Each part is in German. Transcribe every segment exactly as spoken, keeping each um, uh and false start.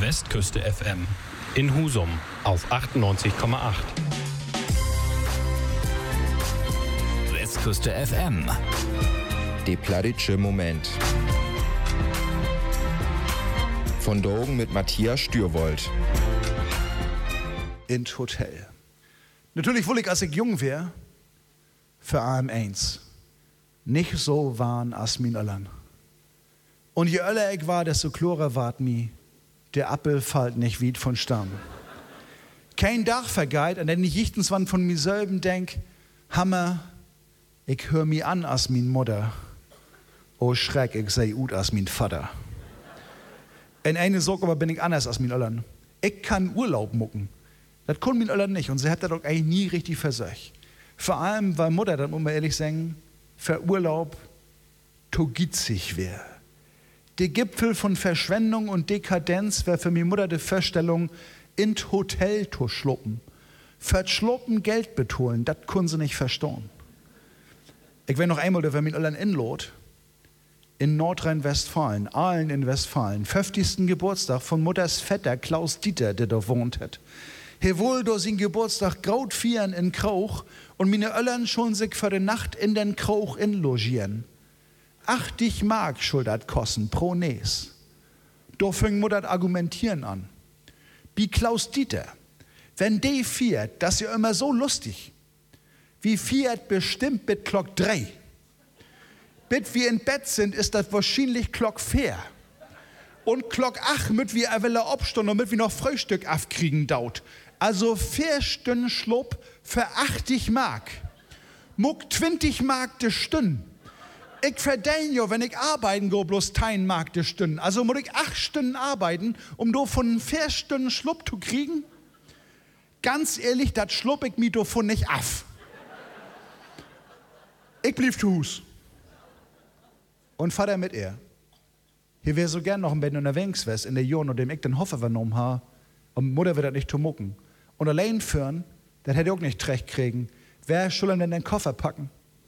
Westküste F M. In Husum auf achtundneunzig Komma acht. Westküste F M. Die Plattitsche Moment. Von Drogen mit Matthias Stürwold. In Hotel. Natürlich wohl ich, als ich jung wär, für allem eins. Nicht so waren als min Öllern. Und je öller ich war, desto chlorer ward mi, der Appel fällt nicht weit von Stamm. Kein Dach vergeit, an den ich jichtens wann von mir selben denk, Hammer, ich hör mi an als min Mutter. O Schreck, ich sei ut als min Vater. In eine Sorge aber bin ich anders als min Öllern. Ich kann Urlaub mucken. Das kann min Öllern nicht und sie hat das doch eigentlich nie richtig versöcht. Vor allem, weil Mutter, das muss man ehrlich sagen, für Urlaub to gitzig wär. Der Gipfel von Verschwendung und Dekadenz wär für mi Mutter die Vorstellung, in Hotel zu schluppen. Für schluppen Geld betonen, das können sie nicht verstehen. Ich wär noch einmal, da wär min Öllern inlot. In Nordrhein-Westfalen, Aalen in Westfalen, fünfzigsten Geburtstag von Mutters Vetter Klaus Dieter, der da wohnt hat. He wohl do sin Geburtstag graut vieren in Krauch und mine Öllern schon sich für die Nacht in den Krauch inlogieren. achtzig Mark schuldert kosten pro Nes. Do fing Mutter argumentieren an. Wie Klaus Dieter, wenn de fiert, das ist ja immer so lustig. Wie fiert bestimmt mit Glock drei. Bit wir in Bett sind, ist das wahrscheinlich Glock vier. Und Glock acht mit wir erwelle Obstunde und mit wir noch Frühstück aufkriegen daut. Also vier Stunden Schlupp für achtzig Mark. Muck zwanzig Mark de Stunden. Ich verdiene ja, wenn ich arbeiten go, bloß zehn Mark de Stunden. Also muss ich acht Stunden arbeiten, um do von vier Stunden Schlupp zu kriegen. Ganz ehrlich, das schlupp ich mir davon nicht af. Ich blieb zu Hus. Und Vater mit ihr. Hier wär so gern noch ein bisschen unterwegs wärst in der Jahren, und dem ich den Hoffe vernommen habe, und Mutter wird das nicht zu mucken. Und allein führen, das hätte ich auch nicht recht kriegen. Wer soll denn den Koffer packen?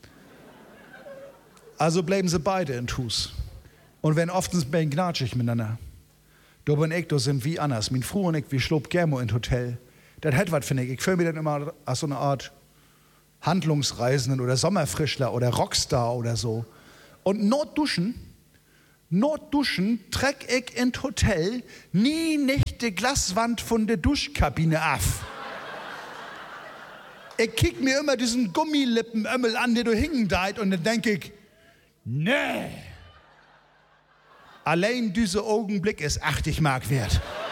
Also bleiben sie beide in Hus. Und wenn oftens bin gnatschig miteinander. Du bin ich, du sind wie anders. Mein Frau und ich, wir schlob gerne in Hotel. Das hätt was, finde ich. Ich fühle mich dann immer als so eine Art Handlungsreisenden oder Sommerfrischler oder Rockstar oder so. Und Notduschen, Notduschen treck ich in Hotel nie nicht die Glaswand von der Duschkabine af. Ich kick mir immer diesen Gummilippenömmel an, der du hingen deit, und dann denk ich, nee. Allein dieser Augenblick ist achtzig Mark wert.